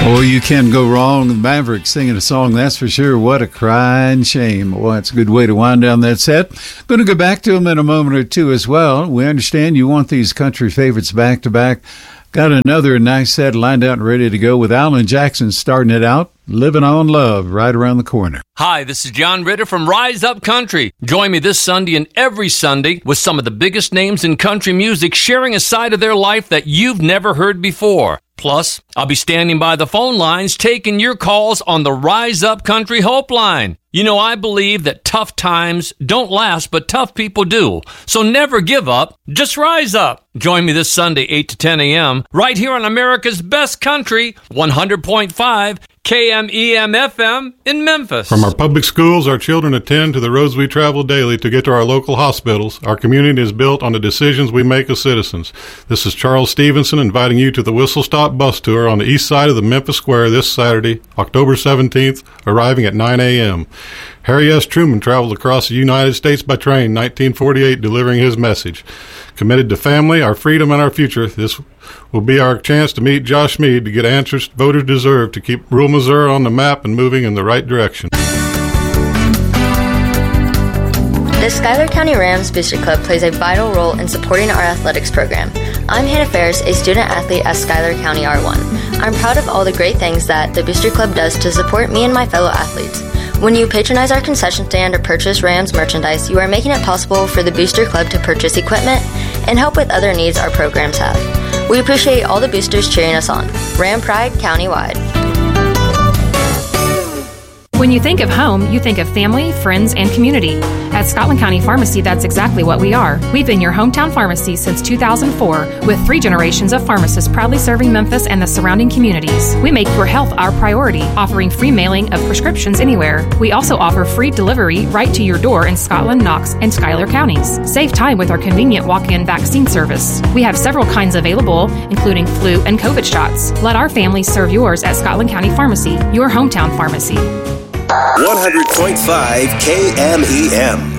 Oh, you can't go wrong with Maverick singing a song, that's for sure. What a crying shame. Well, that's a good way to wind down that set. Going to go back to them in a moment or two as well. We understand you want these country favorites back to back. Got another nice set lined out and ready to go with Alan Jackson starting it out. Living on Love right around the corner. Hi, this is John Ritter from Rise Up Country. Join me this Sunday and every Sunday with some of the biggest names in country music sharing a side of their life that you've never heard before. Plus, I'll be standing by the phone lines taking your calls on the Rise Up Country Hope Line. You know, I believe that tough times don't last, but tough people do. So never give up, just rise up. Join me this Sunday, 8 to 10 a.m., right here on America's Best Country, 100.5 KMEM-FM in Memphis. From our public schools, our children attend to the roads we travel daily to get to our local hospitals. Our community is built on the decisions we make as citizens. This is Charles Stevenson inviting you to the Whistle Stop Bus Tour on the east side of the Memphis Square this Saturday, October 17th, arriving at 9 a.m. Harry S. Truman traveled across the United States by train in 1948, delivering his message. Committed to family, our freedom, and our future, this will be our chance to meet Josh Meade to get answers voters deserve to keep rural Missouri on the map and moving in the right direction. The Schuyler County Rams Booster Club plays a vital role in supporting our athletics program. I'm Hannah Ferris, a student athlete at Schuyler County R1. I'm proud of all the great things that the Booster Club does to support me and my fellow athletes. When you patronize our concession stand or purchase Rams merchandise, you are making it possible for the Booster Club to purchase equipment and help with other needs our programs have. We appreciate all the boosters cheering us on. Ram Pride countywide. When you think of home, you think of family, friends, and community. At Scotland County Pharmacy, that's exactly what we are. We've been your hometown pharmacy since 2004, with 3 generations of pharmacists proudly serving Memphis and the surrounding communities. We make your health our priority, offering free mailing of prescriptions anywhere. We also offer free delivery right to your door in Scotland, Knox, and Schuyler counties. Save time with our convenient walk-in vaccine service. We have several kinds available, including flu and COVID shots. Let our family serve yours at Scotland County Pharmacy, your hometown pharmacy. 100.5 KMEM.